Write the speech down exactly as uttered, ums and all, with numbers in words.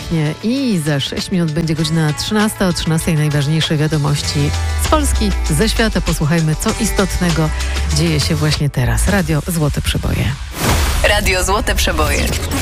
pięknie i za sześć minut będzie godzina trzynasta. O trzynastej najważniejsze wiadomości z Polski, ze świata. Posłuchajmy, co istotnego dzieje się właśnie teraz. Radio Złote Przeboje. Radio Złote Przeboje.